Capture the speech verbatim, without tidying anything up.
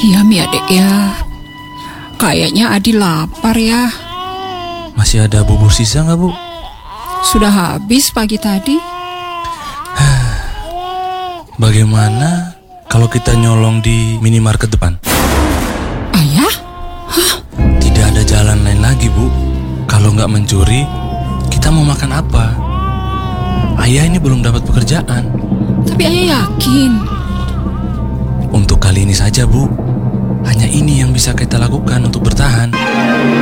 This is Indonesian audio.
Iya Mi adek ya. Kayaknya Adi lapar ya. Masih ada bubur sisa nggak, Bu? Sudah habis pagi tadi. Bagaimana kalau kita nyolong di minimarket depan? Ayah? Tidak ada jalan lain lagi, Bu. Kalau nggak mencuri, kita mau makan apa? Ayah ini belum dapat pekerjaan. Tapi ayah yakin. Untuk kali ini saja, Bu. Hanya ini yang bisa kita lakukan untuk bertahan.